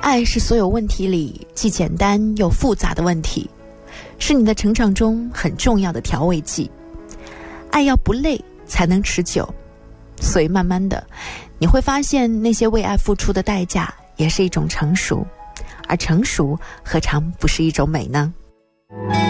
爱是所有问题里既简单又复杂的问题，是你的成长中很重要的调味剂。爱要不累才能持久，所以慢慢的你会发现那些为爱付出的代价也是一种成熟，而成熟何尝不是一种美呢？